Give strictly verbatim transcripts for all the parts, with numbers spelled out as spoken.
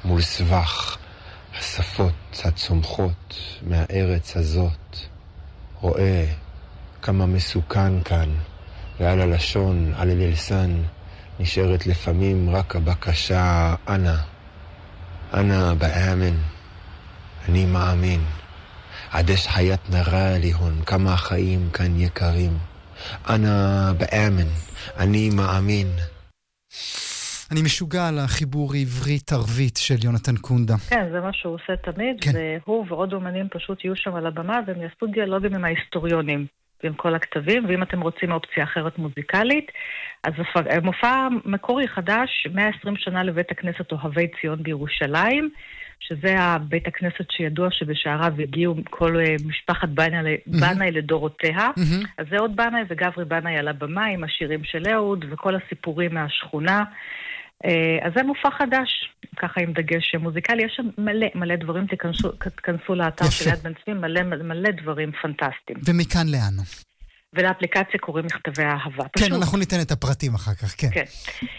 מול סבך השפות הצומחות מהארץ הזאת, רואה כמה מסוכן כאן, ועל הלשון, על הלסן, נשארת לפעמים רק הבקשה, אנא, אנא באמן, אני מאמין. עדש חיית נראה ליהון, כמה החיים כאן יקרים. אנא באמן, אני מאמין. אני משוגע על החיבור עברית-ערבית של יונתן קונדה. כן, זה מה שהוא עושה תמיד, כן. והוא ועוד אומנים פשוט יהיו שם על הבמה, והם יעשו דיאלוגים עם ההיסטוריונים, ועם כל הכתבים, ואם אתם רוצים אופציה אחרת מוזיקלית, אז מופע מקורי חדש, מאה ועשרים שנה לבית הכנסת אוהבי ציון בירושלים, שזה הבית הכנסת שידוע שבשעריו הגיעו כל משפחת בנאי, בנאי לדורותיה. Mm-hmm. אז זה עוד בנאי וגברי בנאי על הבמה עם השירים של אהוד וכל הסיפורים מהשכונה. אז זה מופע חדש, ככה עם דגש מוזיקלי. יש שם מלא מלא דברים, תכנסו, תכנסו לאתר של יד בן צבי, מלא מלא דברים פנטסטיים. ומכאן לאן? ולאפליקציה קוראים מכתבי האהבה. כן, פשוט. אנחנו ניתן את הפרטים אחר כך, כן. כן.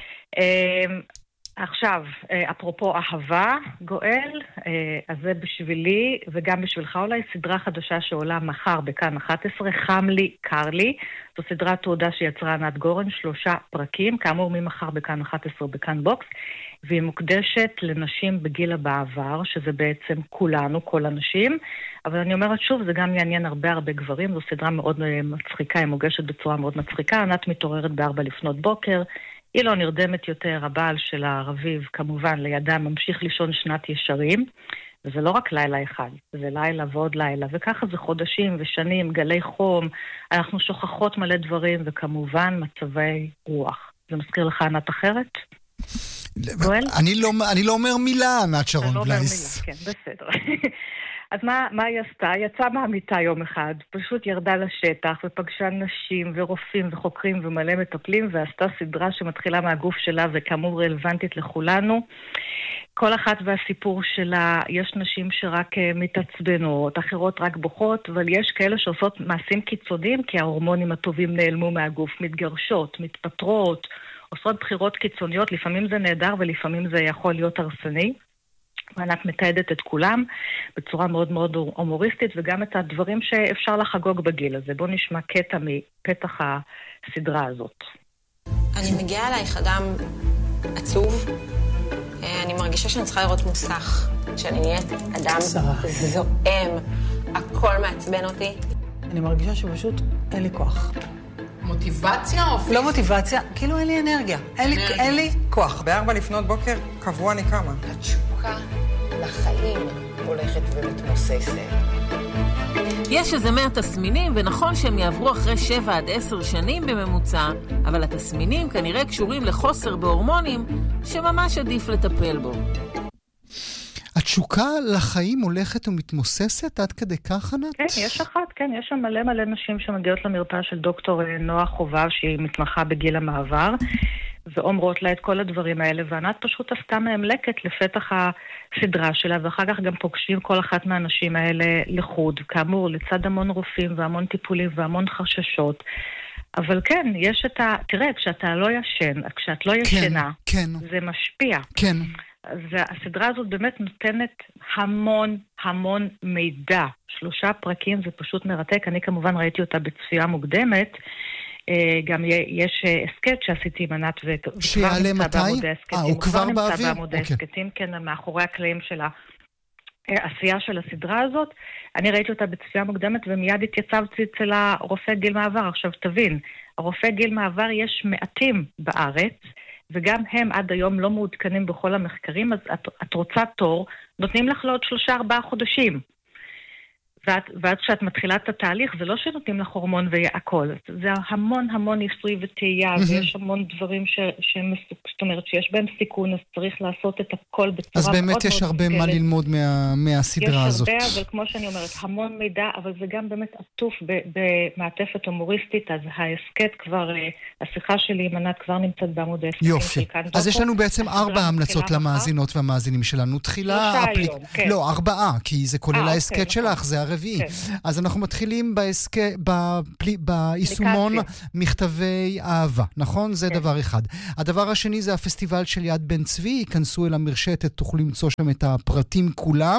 עכשיו, אפרופו אהבה, גואל, אז זה בשבילי וגם בשבילך אולי סדרה חדשה שעולה מחר בכאן אחת עשרה, חם לי, קר לי. זו סדרת תעודה שיצרה ענת גורן, שלושה פרקים, כאמור ממחר בכאן אחת עשרה בכאן בוקס, והיא מוקדשת לנשים בגיל בעבר, שזה בעצם כולנו, כל הנשים, אבל אני אומרת שוב, זה גם יעניין הרבה הרבה גברים, זו סדרה מאוד מצחיקה, היא מוגשת בצורה מאוד מצחיקה, ענת מתעוררת בארבע לפנות בוקר, היא לא נרדמת יותר, הבעל של הרביב, כמובן, לידה ממשיך לישון שנת ישרים, וזה לא רק לילה אחד, זה לילה ועוד לילה, וככה זה חודשים ושנים, גלי חום, אנחנו שוכחות מלא דברים, וכמובן מצבי רוח. זה מזכיר לך ענת אחרת? גואל? אני לא, אני לא אומר מילה, ענת שרון בלייס. בלייס. כן, בסדר. אז מה, מה היא עשתה? יצאה מהמיטה יום אחד, פשוט ירדה לשטח ופגשה נשים ורופאים וחוקרים ומלא מטפלים, ועשתה סדרה שמתחילה מהגוף שלה וכאמור רלוונטית לכולנו. כל אחת והסיפור שלה, יש נשים שרק מתעצבנות, אחרות רק בוכות, אבל יש כאלה שעושות מעשים קיצוניים, כי ההורמונים הטובים נעלמו מהגוף, מתגרשות, מתפטרות, עושות בחירות קיצוניות, לפעמים זה נהדר ולפעמים זה יכול להיות הרסני. וענת מתעדת את כולם בצורה מאוד מאוד הומוריסטית, וגם את הדברים שאפשר לחגוג בגיל הזה. בואו נשמע קטע מפתח הסדרה הזאת. אני מגיעה אלייך אדם עצוב. אני מרגישה שאני צריכה לראות מוסך. שאני נהיית אדם זועם. הכל מעצבן אותי. אני מרגישה שפשוט אין לי כוח. מוטיבציה או פיזית? לא מוטיבציה, כאילו אין לי אנרגיה. אין לי, אין לי כוח. בארבע לפנות בוקר קבוע אני קמה. התשוקה לחיים הולכת ומתמוססת. יש איזה מאה תסמינים, ונכון שהם יעברו אחרי שבע עד עשר שנים בממוצע, אבל התסמינים כנראה קשורים לחוסר בהורמונים שממש עדיף לטפל בו. התשוקה לחיים הולכת ומתמוססת עד כדי כך, ענת? כן, יש אחת, כן, יש שם מלא מלא נשים שמגיעות למרפאה של דוקטור נועה חובב, שהיא מתמחה בגיל המעבר, ואומרות לה את כל הדברים האלה, וענת פשוט עשתה מהמלקת לפתח הסדרה שלה, ואחר כך גם פוגשים כל אחת מהנשים האלה לחוד, כאמור, לצד המון רופאים והמון טיפולים והמון חששות. אבל כן, יש את ה... תראה, כשאתה לא ישן, כשאת לא ישנה, כן, כן. זה משפיע. כן. אז הסדרה הזאת באמת נותנת המון המון מידע. שלושה פרקים, זה פשוט מרתק. אני כמובן ראיתי אותה בצפייה מוקדמת. גם יש הסקט שעשיתי עם ענת וכבר שיעלה מתי? אה, הוא כבר באוויר? נמצא בעמודי הסקטים, כן, מאחורי הקלעים של העשייה של הסדרה הזאת. אני ראיתי אותה בצפייה מוקדמת ומיד התייצבתי אצל הרופא גיל מעבר. עכשיו תבין, הרופא גיל מעבר יש מעטים בארץ, וגם הם עד היום לא מעודכנים בכל המחקרים, אז את, את רוצה תור, נותנים לך לעוד שלושה ארבעה חודשים. ואת, ואת כשאת מתחילה את התהליך, זה לא שנותנים לך הורמון והכל. זה המון המון ניסוי וטעייה, mm-hmm. ויש המון דברים ש, שמסוק, זאת אומרת שיש בהם סיכון, אז צריך לעשות את הכל בצורה מאוד מאוד... אז באמת יש הרבה מה ללמוד מה, מהסדרה הזאת. יש הרבה, אבל כמו שאני אומרת, המון מידע, אבל זה גם באמת עטוף במעטפת הומוריסטית, אז ההסקט כבר, השיחה שלי עם ענת כבר נמצאת בעמוד ההסקטים. יופי. אז יש לנו בעצם ארבע המלצות למאזינות והמאזינים שלנו. תחילה... שלושה היום, כן. לא, ארבעה, כי זה כולל ההסקט שלך, זה הרי רביעי. אז אנחנו מתחילים ביישומון מכתבי אהבה, נכון? זה דבר אחד. הדבר השני זה הפסטיבל של יד בן צבי, ייכנסו אל המרשתת, תוכלו למצוא שם את הפרטים כולם,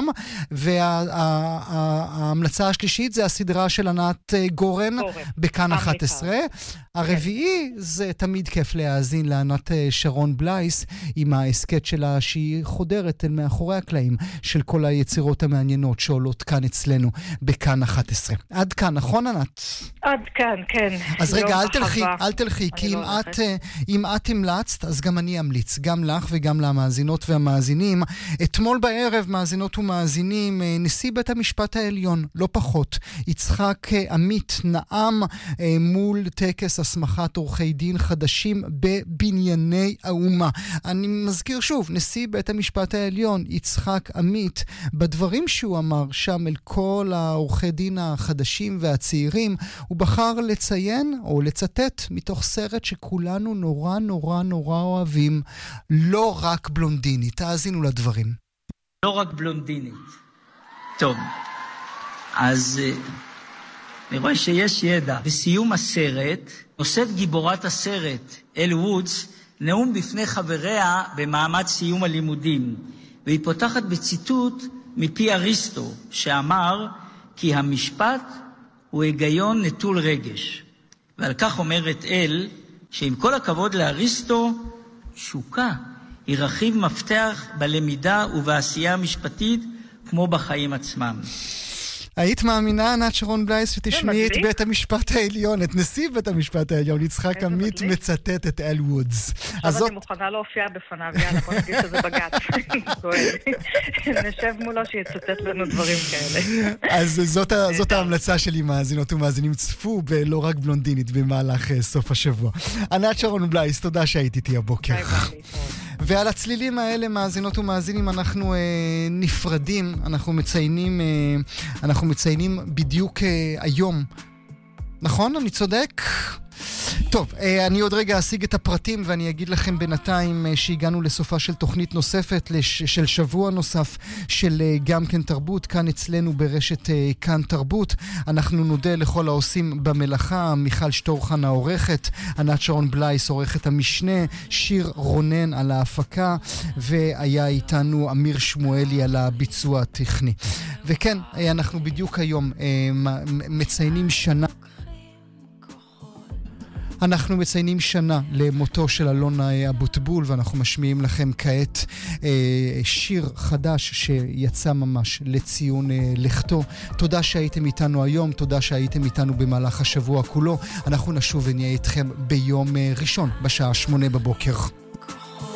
וההמלצה השלישית זה הסדרה של ענת גורן בכאן אחת עשרה. הרביעי זה תמיד כיף להאזין לענת שרון בלייס עם ההסקט שלה שהיא חודרת אל מאחורי הקלעים של כל היצירות המעניינות שעולות כאן אצלנו בכאן אחת עשרה. עד כאן, נכון ענת? עד כאן, כן. אז רגע, אל תלכי, אל תלכי, כי אם את, אם את המלצת, אז גם אני אמליץ, גם לך וגם למאזינות והמאזינים. אתמול בערב, מאזינות ומאזינים, נשיא בית המשפט העליון, לא פחות, יצחק עמית נאם מול טקס הסמכת עורכי דין חדשים בבנייני האומה. אני מזכיר שוב, נשיא בית המשפט העליון, יצחק עמית, בדברים שהוא אמר שם אל כל העורכי דין החדשים והצעירים, הוא בחר לציין או לצטט מתוך סרט שכולנו נורא נורא נורא אוהבים, לא רק בלונדינית. תאזינו לדברים. לא רק בלונדינית. טוב, אז אני רואה שיש ידע. בסיום הסרט, נושאת גיבורת הסרט, אל וודס, נאום בפני חבריה במעמד סיום הלימודים, והיא פותחת בציטוט מפי אריסטו, שאמר כי המשפט הוא היגיון נטול רגש. ועל כך אומרת אל, שעם כל הכבוד לאריסטו, שוקה היא רכיב מפתח בלמידה ובעשייה המשפטית כמו בחיים עצמם. היית מאמינה, ענת שרון בלייס, שתשמעי את בית המשפט העליון, את נשיא בית המשפט העליון, יצחק עמית מצטט את אל וודס. עכשיו אני מוכנה להופיע בפניו, יאללה, בוא נגיד שזה בגץ. נשב מולו שיצטט לנו דברים כאלה. אז זאת ההמלצה שלי, מאזינות ומאזינים, צפו בלא רק בלונדינית במהלך סוף השבוע. ענת שרון בלייס, תודה שהיית איתי הבוקר. ועל הצלילים האלה, מאזינות ומאזינים, אנחנו אה, נפרדים, אנחנו מציינים, אה, אנחנו מציינים בדיוק אה, היום. נכון? אני צודק? טוב, אני עוד רגע אשיג את הפרטים ואני אגיד לכם בינתיים שהגענו לסופה של תוכנית נוספת, של שבוע נוסף של גם כן תרבות, כאן אצלנו ברשת כאן תרבות. אנחנו נודה לכל העושים במלאכה, מיכל שטורחן העורכת, ענת שרון בלייס עורכת המשנה, שיר רונן על ההפקה, והיה איתנו אמיר שמואלי על הביצוע הטכני. וכן, אנחנו בדיוק היום מציינים שנה אנחנו מציינים שנה למותו של אלון אבוטבול, ואנחנו משמיעים לכם כעת אה, שיר חדש שיצא ממש לציון אה, לכתו. תודה שהייתם איתנו היום, תודה שהייתם איתנו במהלך השבוע כולו. אנחנו נשוב ונהיה איתכם ביום אה, ראשון בשעה שמונה בבוקר.